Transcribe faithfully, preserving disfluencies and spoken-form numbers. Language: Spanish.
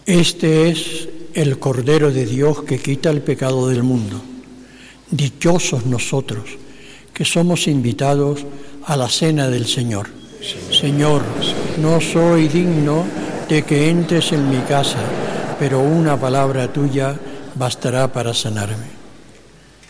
Este es el Cordero de Dios que quita el pecado del mundo. Dichosos nosotros que somos invitados a la cena del Señor. Señor, no soy digno de que entres en mi casa, pero una palabra tuya bastará para sanarme.